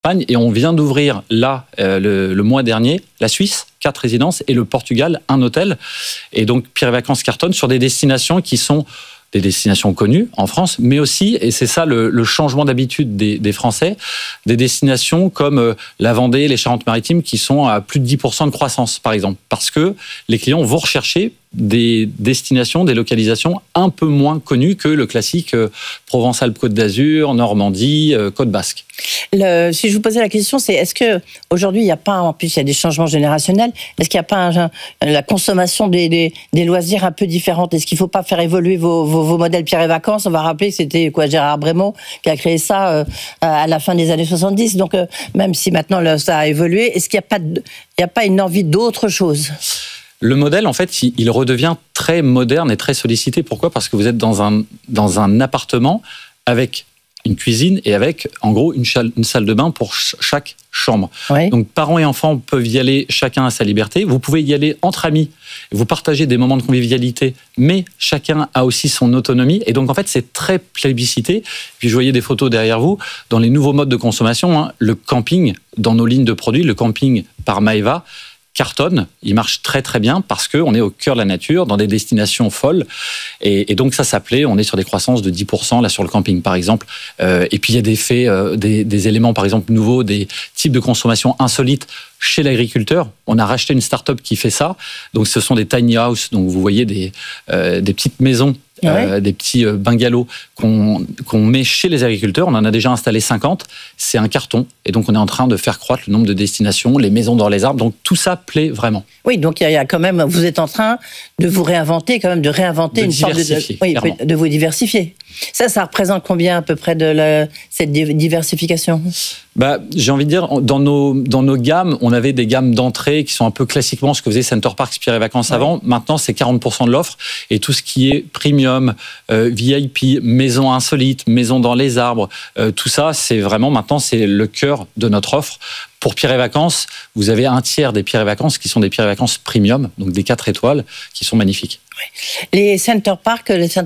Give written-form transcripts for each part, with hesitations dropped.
Espagne, et on vient d'ouvrir là, le mois dernier, la Suisse, 4 résidences, et le Portugal, 1 hôtel. Et donc Pierre et Vacances cartonne sur des destinations qui sont des destinations connues en France, mais aussi, et c'est ça le changement d'habitude des Français, des destinations comme la Vendée, les Charentes-Maritimes, qui sont à plus de 10% de croissance, par exemple, parce que les clients vont rechercher des destinations, des localisations un peu moins connues que le classique Provence-Alpes-Côte d'Azur, Normandie, Côte Basque. Si je vous posais la question, c'est est-ce que aujourd'hui il n'y a pas, en plus il y a des changements générationnels, est-ce qu'il n'y a pas la consommation des loisirs un peu différente? Est-ce qu'il ne faut pas faire évoluer vos modèles Pierre et Vacances? On va rappeler que c'était Gérard Brémond qui a créé ça à la fin des années 70. Donc même si maintenant ça a évolué, est-ce qu'il n'y a pas une envie d'autre chose? Le modèle, en fait, il redevient très moderne et très sollicité. Pourquoi ? Parce que vous êtes dans un appartement avec une cuisine et avec, en gros, une salle de bain pour chaque chambre. Oui. Donc, parents et enfants peuvent y aller chacun à sa liberté. Vous pouvez y aller entre amis. Vous partagez des moments de convivialité, mais chacun a aussi son autonomie. Et donc, en fait, c'est très plébiscité. Puis, je voyais des photos derrière vous. Dans les nouveaux modes de consommation, le camping, dans nos lignes de produits, le camping par Maeva, cartonne, il marche très très bien parce qu'on est au cœur de la nature, dans des destinations folles. Et donc ça s'appelait, on est sur des croissances de 10% là sur le camping par exemple. Et puis il y a des faits, des éléments par exemple nouveaux, des types de consommation insolites chez l'agriculteur. On a racheté une start-up qui fait ça. Donc ce sont des tiny houses, donc vous voyez des petites maisons. Des petits bungalows qu'on met chez les agriculteurs. On en a déjà installé 50. C'est un carton. Et donc, on est en train de faire croître le nombre de destinations, les maisons dans les arbres. Donc, tout ça plaît vraiment. Oui, donc il y a quand même, vous êtes en train de vous réinventer, quand même, de réinventer une sorte de vous diversifier. Ça représente combien à peu près de cette diversification ? J'ai envie de dire, dans nos gammes, on avait des gammes d'entrée qui sont un peu classiquement ce que faisait Center Parcs, Pierre et Vacances avant. Maintenant, c'est 40% de l'offre. Et tout ce qui est premium, VIP, maison insolite, maison dans les arbres, tout ça, c'est vraiment maintenant, c'est le cœur de notre offre. Pour Pierre et Vacances, vous avez un tiers des Pierre et Vacances qui sont des Pierre et Vacances premium, donc des 4 étoiles, qui sont magnifiques. Oui. Les Center Parcs,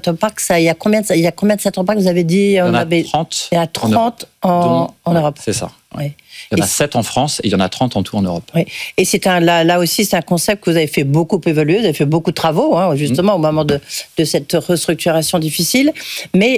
il y a combien de Center Parcs, vous avez dit? Il y en a 30. Il y en a 30 en Europe. C'est ça. Oui. Il y en a 7 en France et il y en a 30 en tout en Europe. Oui. Et là aussi, c'est un concept que vous avez fait beaucoup évoluer, vous avez fait beaucoup de travaux, justement, au moment de cette restructuration difficile. Mais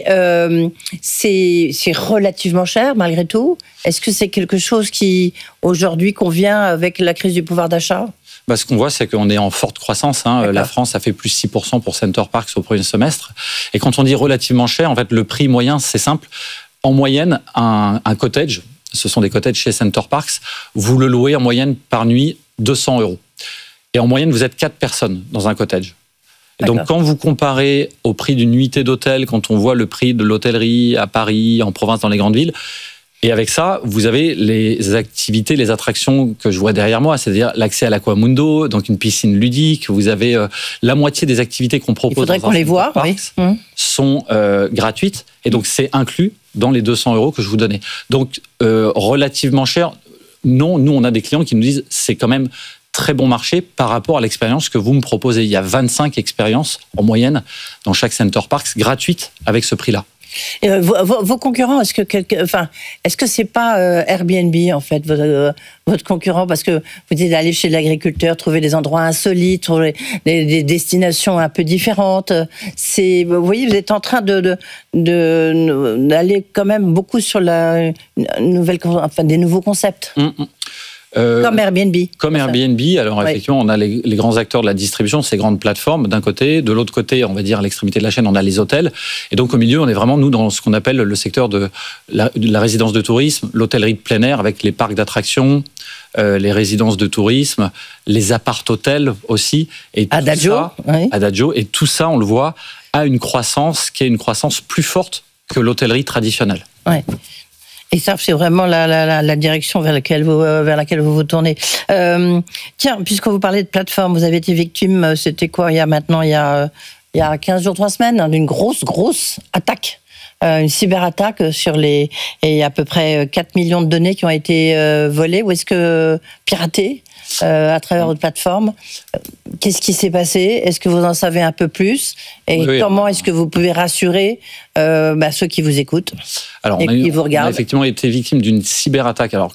c'est relativement cher, malgré tout. Est-ce que c'est quelque chose qui, aujourd'hui, convient avec la crise du pouvoir d'achat ? Ce qu'on voit, c'est qu'on est en forte croissance. La France a fait plus 6% pour Center Parcs au premier semestre. Et quand on dit relativement cher, en fait, le prix moyen, c'est simple. En moyenne, un cottage, ce sont des cottages chez Center Parcs, vous le louez en moyenne par nuit 200 €. Et en moyenne, vous êtes 4 personnes dans un cottage. Et donc, quand vous comparez au prix d'une nuitée d'hôtel, quand on voit le prix de l'hôtellerie à Paris, en province, dans les grandes villes, et avec ça, vous avez les activités, les attractions que je vois derrière moi, c'est-à-dire l'accès à l'Aquamundo, donc une piscine ludique. Vous avez la moitié des activités qu'on propose. Il faudrait qu'on les voit, sont gratuites, et donc c'est inclus dans les 200 € que je vous donnais. Donc relativement cher. Non, nous on a des clients qui nous disent c'est quand même très bon marché par rapport à l'expérience que vous me proposez. Il y a 25 expériences en moyenne dans chaque Center Parcs gratuites avec ce prix-là. Et vos concurrents, est-ce que c'est pas Airbnb en fait votre concurrent, parce que vous dites d'aller chez l'agriculteur, trouver des endroits insolites, trouver des destinations un peu différentes. Vous voyez, vous êtes en train d'aller quand même beaucoup sur des nouveaux concepts. Comme Airbnb. Comme Airbnb. Alors, effectivement, on a les grands acteurs de la distribution, ces grandes plateformes, d'un côté. De l'autre côté, on va dire, à l'extrémité de la chaîne, on a les hôtels. Et donc, au milieu, on est vraiment, nous, dans ce qu'on appelle le secteur de la résidence de tourisme, l'hôtellerie de plein air, avec les parcs d'attractions, les résidences de tourisme, les appart-hôtels aussi. Et Adagio. Et tout ça, on le voit, a une croissance qui est une croissance plus forte que l'hôtellerie traditionnelle. Ouais. Et ça, c'est vraiment la direction vers laquelle vous vous tournez. Tiens, puisque vous parlez de plateforme, vous avez été victime, c'était quoi, il y a 15 jours, 3 semaines, d'une grosse attaque une cyberattaque et il y a à peu près 4 millions de données qui ont été volées ou est-ce que piratées à travers votre plateforme. Qu'est-ce qui s'est passé? Est-ce que vous en savez un peu plus? Et comment est-ce que vous pouvez rassurer ceux qui vous écoutent? Alors, qui vous regardent? on a effectivement été victime d'une cyberattaque. Alors,